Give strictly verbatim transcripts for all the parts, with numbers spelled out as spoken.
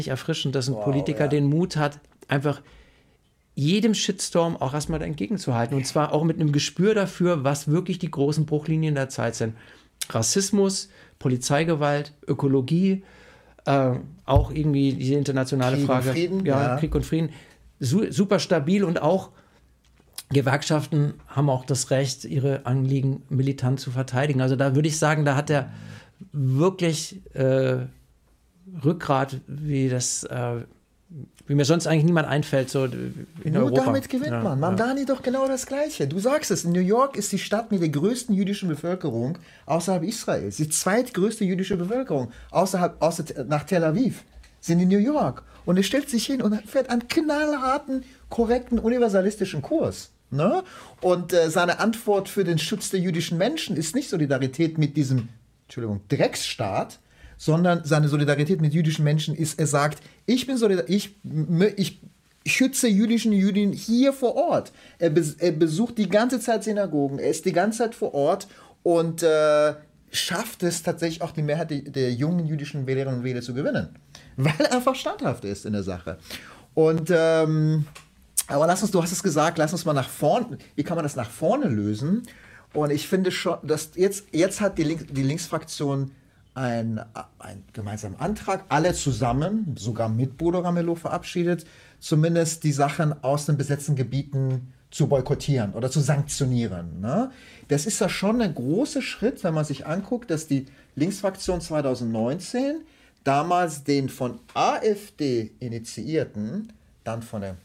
erfrischend, dass ein Wow, Politiker ja. den Mut hat, einfach jedem Shitstorm auch erstmal entgegenzuhalten. Und zwar auch mit einem Gespür dafür, was wirklich die großen Bruchlinien der Zeit sind. Rassismus, Polizeigewalt, Ökologie, äh, auch irgendwie diese internationale Krieg Frage. und Frieden, ja, ja. Krieg und Frieden. Su- super stabil und auch Gewerkschaften haben auch das Recht, ihre Anliegen militant zu verteidigen. Also da würde ich sagen, da hat er wirklich äh, Rückgrat, wie das, äh, wie mir sonst eigentlich niemand einfällt, so in Nur Europa. damit gewinnt Ja, man. Mamdani doch genau das Gleiche. Du sagst es, New York ist die Stadt mit der größten jüdischen Bevölkerung außerhalb Israels. Die zweitgrößte jüdische Bevölkerung außerhalb, außer nach Tel Aviv sind in New York. Und er stellt sich hin und fährt einen knallharten, korrekten, universalistischen Kurs. Ne? Und äh, seine Antwort für den Schutz der jüdischen Menschen ist nicht Solidarität mit diesem, Entschuldigung, Drecksstaat, sondern seine Solidarität mit jüdischen Menschen ist, er sagt, ich bin solidar, ich, ich schütze jüdischen Jüdinnen hier vor Ort. Er, bes, er besucht die ganze Zeit Synagogen, er ist die ganze Zeit vor Ort und äh, schafft es tatsächlich auch die Mehrheit der, der jungen jüdischen Wählerinnen und Wähler zu gewinnen, weil er einfach standhaft ist in der Sache. Und ähm, aber lass uns, du hast es gesagt, lass uns mal nach vorne, wie kann man das nach vorne lösen? Und ich finde schon, dass jetzt, jetzt hat die, Links, die Linksfraktion einen ein gemeinsamen Antrag, alle zusammen, sogar mit Bodo Ramelow verabschiedet, zumindest die Sachen aus den besetzten Gebieten zu boykottieren oder zu sanktionieren. Ne? Das ist ja schon ein großer Schritt, wenn man sich anguckt, dass die Linksfraktion zwanzig neunzehn damals den von AfD initiierten, dann von der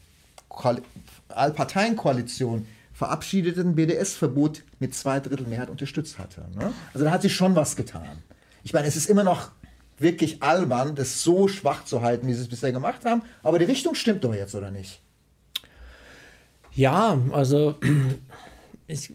Allparteienkoalition verabschiedeten B D S-Verbot mit zwei Drittel Mehrheit unterstützt hatte. Ne? Also da hat sich schon was getan. Ich meine, es ist immer noch wirklich albern, das so schwach zu halten, wie sie es bisher gemacht haben, aber die Richtung stimmt doch jetzt, oder nicht? Ja, also ich,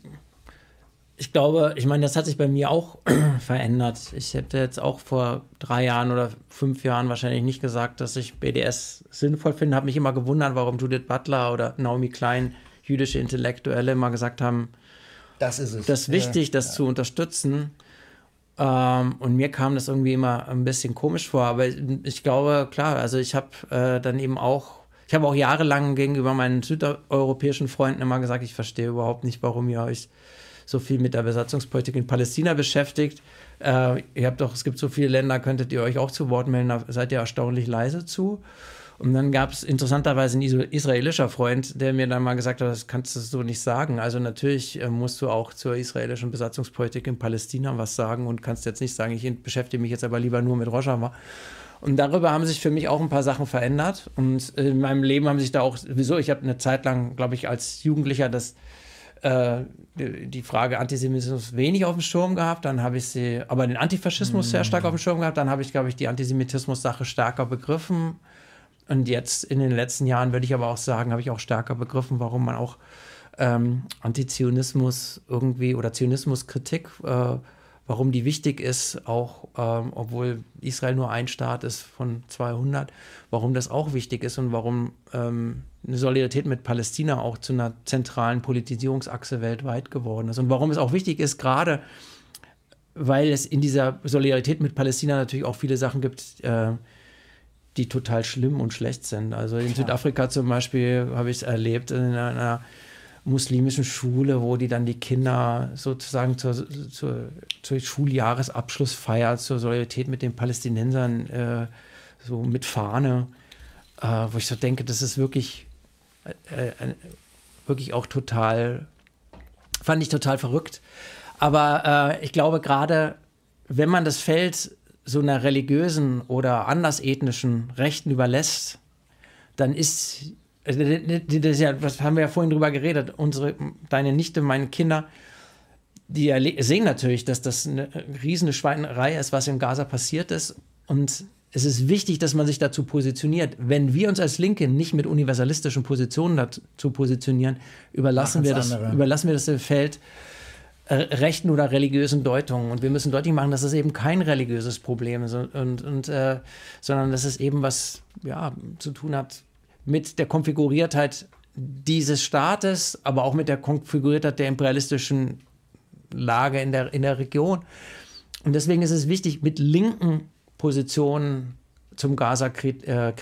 ich glaube, ich meine, das hat sich bei mir auch verändert. Ich hätte jetzt auch vor drei Jahren oder fünf Jahren wahrscheinlich nicht gesagt, dass ich B D S sinnvoll finde. Habe mich immer gewundert, warum Judith Butler oder Naomi Klein, jüdische Intellektuelle, immer gesagt haben, das ist es. Das ist wichtig, ja, das ja. zu unterstützen. Ähm, und mir kam das irgendwie immer ein bisschen komisch vor. Aber ich, ich glaube, klar, also ich habe äh, dann eben auch, ich habe auch jahrelang gegenüber meinen südeuropäischen Freunden immer gesagt, ich verstehe überhaupt nicht, warum ihr euch so viel mit der Besatzungspolitik in Palästina beschäftigt. Äh, ihr habt doch, es gibt so viele Länder, könntet ihr euch auch zu Wort melden, da seid ihr erstaunlich leise zu. Und dann gab es interessanterweise ein israelischer Freund, der mir dann mal gesagt hat, das kannst du so nicht sagen. Also natürlich äh, musst du auch zur israelischen Besatzungspolitik in Palästina was sagen und kannst jetzt nicht sagen, ich beschäftige mich jetzt aber lieber nur mit Rojava. Und darüber haben sich für mich auch ein paar Sachen verändert. Und in meinem Leben haben sich da auch, wieso, ich habe eine Zeit lang, glaube ich, als Jugendlicher das äh, die, die Frage Antisemitismus wenig auf dem Schirm gehabt. Dann habe ich sie, aber den Antifaschismus mm. sehr stark auf dem Schirm gehabt. Dann habe ich, glaube ich, die Antisemitismus-Sache stärker begriffen. Und jetzt in den letzten Jahren würde ich aber auch sagen, habe ich auch stärker begriffen, warum man auch ähm, Antizionismus irgendwie oder Zionismuskritik, äh, warum die wichtig ist, auch ähm, obwohl Israel nur ein Staat ist von zweihundert, warum das auch wichtig ist und warum ähm, eine Solidarität mit Palästina auch zu einer zentralen Politisierungsachse weltweit geworden ist. Und warum es auch wichtig ist, gerade weil es in dieser Solidarität mit Palästina natürlich auch viele Sachen gibt, äh, die total schlimm und schlecht sind. Also in Klar. Südafrika zum Beispiel habe ich es erlebt, in einer, einer muslimischen Schule, wo die dann die Kinder sozusagen zur, zur, zur Schuljahresabschlussfeier, zur Solidarität mit den Palästinensern, äh, so mit Fahne, äh, wo ich so denke, das ist wirklich, äh, äh, wirklich auch total, fand ich total verrückt. Aber äh, ich glaube gerade, wenn man das Feld so einer religiösen oder andersethnischen Rechten überlässt, dann ist, das ist ja, das haben wir ja vorhin drüber geredet, unsere, deine Nichte, meine Kinder, die erle- sehen natürlich, dass das eine riesige Schweinerei ist, was in Gaza passiert ist. Und es ist wichtig, dass man sich dazu positioniert. Wenn wir uns als Linke nicht mit universalistischen Positionen dazu positionieren, überlassen wir das, überlassen wir das im Feld rechten oder religiösen Deutungen. Und wir müssen deutlich machen, dass es eben kein religiöses Problem ist, und, und, äh, sondern dass es eben was ja, zu tun hat mit der Konfiguriertheit dieses Staates, aber auch mit der Konfiguriertheit der imperialistischen Lage in der, in der Region. Und deswegen ist es wichtig, mit linken Positionen zum Gaza-Krieg